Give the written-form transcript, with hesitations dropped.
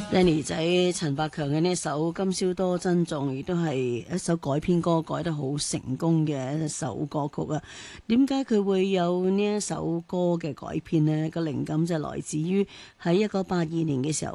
Lenny 仔陳百強嘅呢首《今宵多珍重》，亦都係一首改編歌，改得好成功嘅一首歌曲啊！點解佢會有呢一首歌嘅改編呢？個靈感就係來自於喺1982年嘅時候，